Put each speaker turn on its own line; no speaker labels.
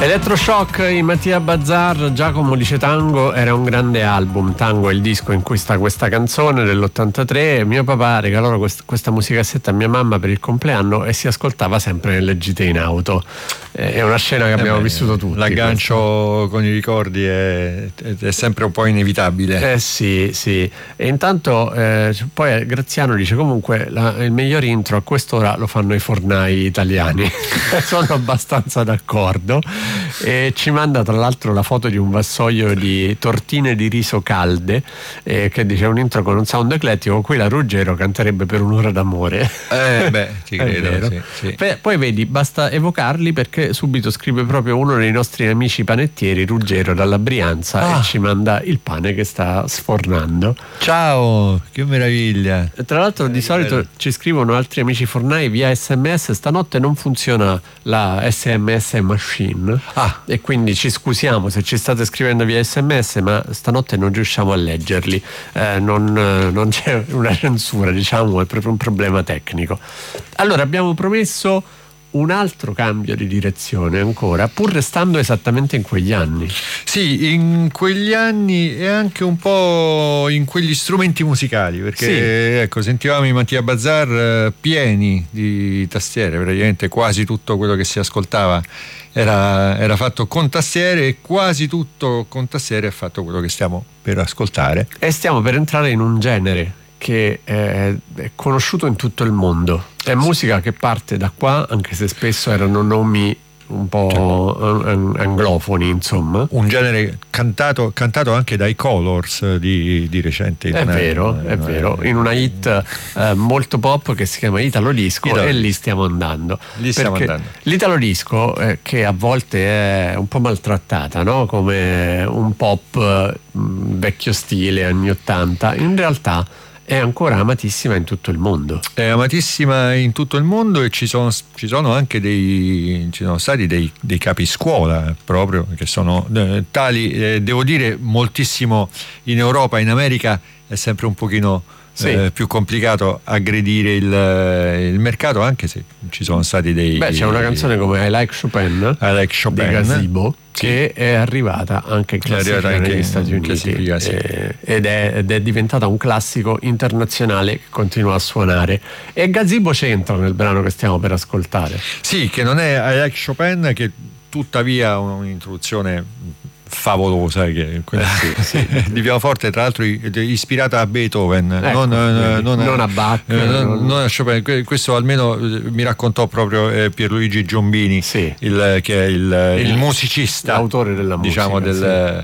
Elettroshock in Mattia Bazar. Giacomo dice Tango era un grande album. Tango è il disco in cui sta questa canzone dell'83. Mio papà regalò questa musicassetta a mia mamma per il compleanno e si ascoltava sempre nelle gite in auto. È una scena che abbiamo vissuto tutti.
L'aggancio con i ricordi è sempre un po' inevitabile.
Sì. E intanto poi Graziano dice comunque il miglior intro a quest'ora lo fanno i fornai italiani. Sono abbastanza d'accordo. E ci manda tra l'altro la foto di un vassoio di tortine di riso calde, che dice un intro con un sound eclettico. Qui la Ruggero canterebbe per un'ora d'amore.
Ci credo. Sì.
Poi vedi, basta evocarli perché subito scrive proprio uno dei nostri amici panettieri, Ruggero dalla Brianza, e ci manda il pane che sta sfornando.
Ciao, che meraviglia.
Tra l'altro di solito ci scrivono altri amici fornai via SMS. Stanotte non funziona la SMS machine, e quindi ci scusiamo se ci state scrivendo via SMS, ma stanotte non riusciamo a leggerli. Non c'è una censura, diciamo, è proprio un problema tecnico. Allora abbiamo promesso un altro cambio di direzione ancora, pur restando esattamente in quegli anni.
Sì, in quegli anni e anche un po' in quegli strumenti musicali, perché ecco, sentivamo i Mattia Bazar pieni di tastiere, praticamente quasi tutto quello che si ascoltava era fatto con tastiere, e quasi tutto con tastiere è fatto quello che stiamo per ascoltare.
E stiamo per entrare in un genere che è conosciuto in tutto il mondo. È musica che parte da qua, anche se spesso erano nomi un po' anglofoni, insomma.
Un genere cantato anche dai Colors di recente.
È vero. In una hit molto pop che si chiama Italo Disco, e lì stiamo andando. L'Italo Disco, che a volte è un po' maltrattata, no? Come un pop vecchio stile, anni 80, in realtà è ancora amatissima in tutto il mondo.
È amatissima in tutto il mondo, e ci sono stati dei capiscuola proprio, che sono tali, devo dire, moltissimo in Europa. In America è sempre un pochino più complicato aggredire il mercato, anche se ci sono stati dei...
c'è una canzone come I Like Chopin di Gazebo, che è arrivata anche in classifica negli Stati Uniti, ed è diventata un classico internazionale che continua a suonare. E Gazebo c'entra nel brano che stiamo per ascoltare.
Sì, che non è I Like Chopin, che tuttavia un'introduzione favolosa, che di pianoforte, tra l'altro ispirata a Beethoven, non
a Bach,
non a Chopin. Questo almeno mi raccontò proprio Pierluigi Giombini, che è il musicista,
l'autore della musica,
diciamo,